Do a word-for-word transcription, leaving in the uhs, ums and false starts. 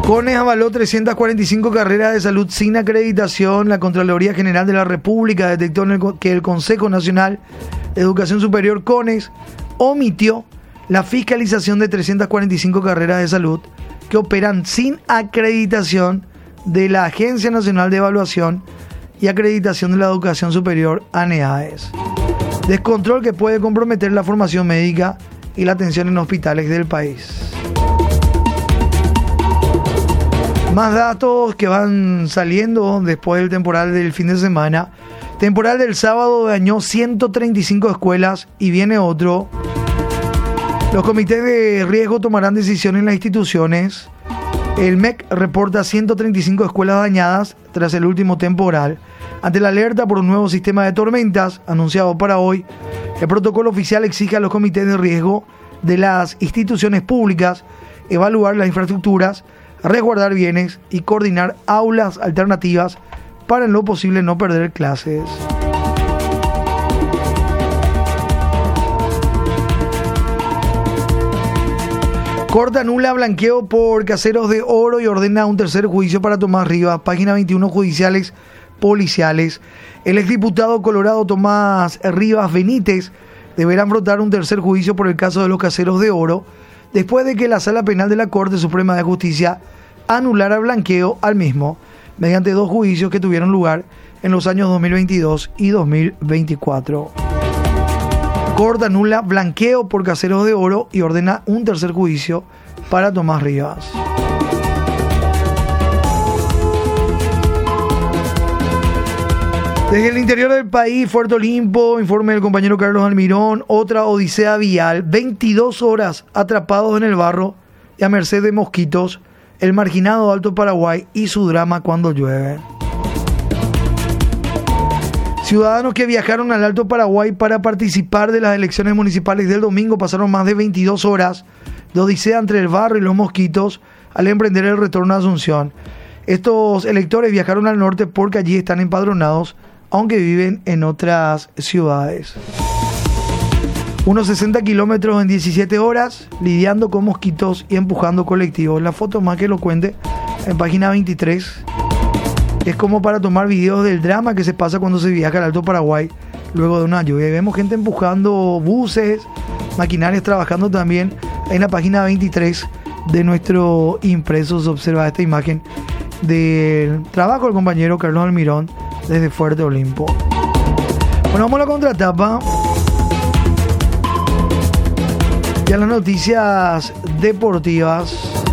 CONES avaló trescientas cuarenta y cinco carreras de salud sin acreditación. La Contraloría General de la República detectó en el, que el Consejo Nacional de Educación Superior, CONES, omitió la fiscalización de trescientas cuarenta y cinco carreras de salud que operan sin acreditación de la Agencia Nacional de Evaluación y Acreditación de la Educación Superior, ANEAES. Descontrol que puede comprometer la formación médica y la atención en hospitales del país. Más datos que van saliendo después del temporal del fin de semana. Temporal del sábado dañó ciento treinta y cinco escuelas y viene otro. Los comités de riesgo tomarán decisiones en las instituciones. El M E C reporta ciento treinta y cinco escuelas dañadas tras el último temporal. Ante la alerta por un nuevo sistema de tormentas anunciado para hoy, el protocolo oficial exige a los comités de riesgo de las instituciones públicas evaluar las infraestructuras, resguardar bienes y coordinar aulas alternativas para en lo posible no perder clases. Corte anula blanqueo por caseros de oro y ordena un tercer juicio para Tomás Rivas. Página veintiuno, judiciales policiales. El exdiputado colorado Tomás Rivas Benítez deberá afrontar un tercer juicio por el caso de los caseros de oro, después de que la Sala Penal de la Corte Suprema de Justicia anulara el blanqueo al mismo, mediante dos juicios que tuvieron lugar en los años dos mil veintidós y dos mil veinticuatro. Corte anula blanqueo por caseros de oro y ordena un tercer juicio para Tomás Rivas. Desde el interior del país, Fuerte Olimpo, informe del compañero Carlos Almirón, otra odisea vial, veintidós horas atrapados en el barro y a merced de mosquitos, el marginado Alto Paraguay y su drama cuando llueve. Ciudadanos que viajaron al Alto Paraguay para participar de las elecciones municipales del domingo pasaron más de veintidós horas de odisea entre el barro y los mosquitos al emprender el retorno a Asunción. Estos electores viajaron al norte porque allí están empadronados, aunque viven en otras ciudades. Unos sesenta kilómetros en diecisiete horas, lidiando con mosquitos y empujando colectivos. La foto más que lo cuente en página veintitrés. Es como para tomar videos del drama que se pasa cuando se viaja al Alto Paraguay luego de una lluvia. Vemos gente empujando buses, maquinarias trabajando también. En la página veintitrés de nuestro impreso se observa esta imagen del trabajo del compañero Carlos Almirón desde Fuerte Olimpo. Bueno, vamos a la contratapa. Y a las noticias deportivas.